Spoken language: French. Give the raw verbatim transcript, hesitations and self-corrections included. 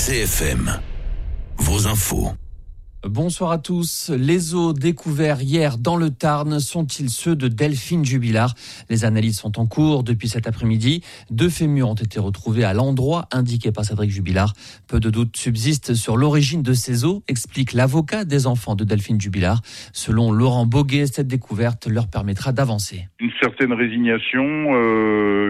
C F M, vos infos. Bonsoir à tous. Les os découverts hier dans le Tarn sont-ils ceux de Delphine Jubilard ? Les analyses sont en cours depuis cet après-midi. Deux fémurs ont été retrouvés à l'endroit indiqué par Cédric Jubilard. Peu de doutes subsistent sur l'origine de ces os, explique l'avocat des enfants de Delphine Jubilard. Selon Laurent Boguet, cette découverte leur permettra d'avancer. Une certaine résignation, euh,